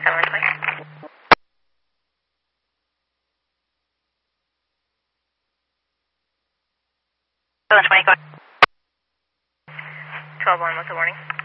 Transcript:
720. 720, go ahead. 12-1, what's the warning?